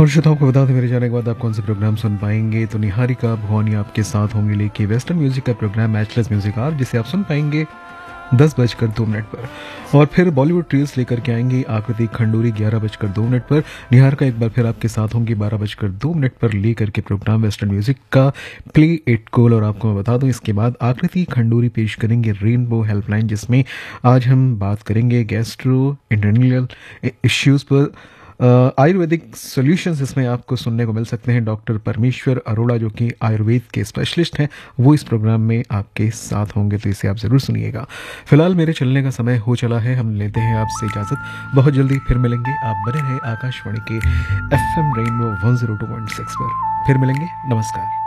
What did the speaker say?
और श्रोताओं को बता दें, मेरे जाने के बाद आप कौन से प्रोग्राम सुन पाएंगे। तो निहारिका भवानी आपके साथ होंगे लेके वेस्टर्न म्यूजिक का प्रोग्राम मैचलेस म्यूजिक आर, जिसे आप सुन पाएंगे 10:02 पर। और फिर बॉलीवुड ट्रील्स लेकर के आएंगे आकृति खंडूरी 11:02 पर। निहारिका एक बार फिर आपके साथ होंगी 12:02 पर लेकर के प्रोग्राम वेस्टर्न म्यूजिक का प्ले इट कूल। और आपको मैं बता दूं, इसके बाद आकृति खंडूरी पेश करेंगे रेनबो हेल्पलाइन, जिसमें आज हम बात करेंगे गैस्ट्रो इंटेस्टाइनल इश्यूज पर। आयुर्वेदिक सॉल्यूशंस इसमें आपको सुनने को मिल सकते हैं। डॉक्टर परमेश्वर अरोड़ा, जो कि आयुर्वेद के स्पेशलिस्ट हैं, वो इस प्रोग्राम में आपके साथ होंगे, तो इसे आप ज़रूर सुनिएगा। फिलहाल मेरे चलने का समय हो चला है, हम लेते हैं आपसे इजाज़त। बहुत जल्दी फिर मिलेंगे। आप बने रहे आकाशवाणी के FM रेनबो 102.6 पर। फिर मिलेंगे। नमस्कार।